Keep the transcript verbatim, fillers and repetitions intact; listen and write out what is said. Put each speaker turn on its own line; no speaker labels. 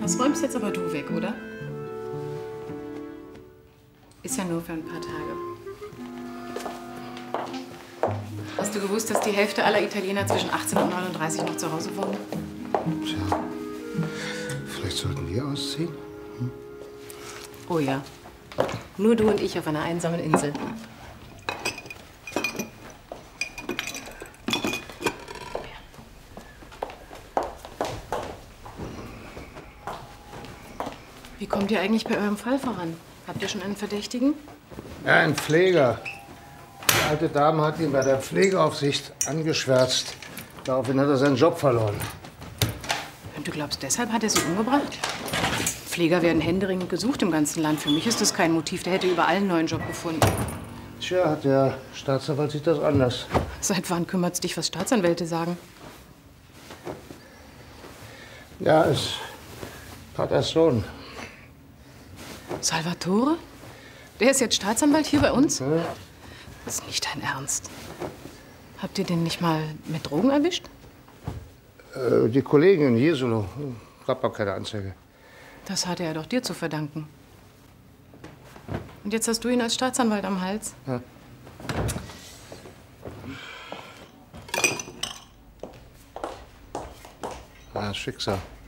Das räumst jetzt aber du weg, oder? Ist ja nur für ein paar Tage. Hast du gewusst, dass die Hälfte aller Italiener zwischen achtzehn und neununddreißig noch zu Hause wohnen?
Tja, vielleicht sollten wir ausziehen? Hm?
Oh ja. Nur du und ich auf einer einsamen Insel. Wie kommt ihr eigentlich bei eurem Fall voran? Habt ihr schon einen Verdächtigen?
Ja, ein Pfleger. Die alte Dame hat ihn bei der Pflegeaufsicht angeschwärzt. Daraufhin hat er seinen Job verloren.
Und du glaubst, deshalb hat er sie umgebracht? Pfleger werden händeringend gesucht im ganzen Land. Für mich ist das kein Motiv. Der hätte überall einen neuen Job gefunden.
Tja, der Staatsanwalt sieht das anders.
Seit wann kümmert's dich, was Staatsanwälte sagen?
Ja, ist Vaters Sohn.
Salvatore? Der ist jetzt Staatsanwalt hier bei uns?
Ja.
Das ist nicht dein Ernst. Habt ihr den nicht mal mit Drogen erwischt?
Äh, die Kollegen in Jesolo. Gab auch keine Anzeige.
Das hatte er doch dir zu verdanken. Und jetzt hast du ihn als Staatsanwalt am Hals?
Ja. Ja, Schicksal.